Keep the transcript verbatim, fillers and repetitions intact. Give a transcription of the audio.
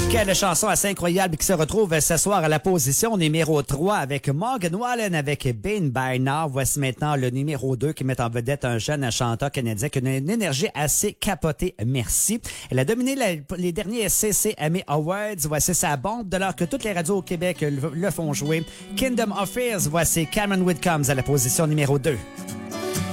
Quelle chanson assez incroyable qui se retrouve ce soir à la position numéro trois avec Morgan Wallen avec Been By Now. Voici maintenant le numéro deux qui met en vedette un jeune chanteur canadien qui a une énergie assez capotée. Merci. Elle a dominé la, les derniers C C M A Awards. Voici sa bombe de l'heure que toutes les radios au Québec le, le font jouer. Kingdom of Fears, voici Cameron Whitcombs à la position numéro deux.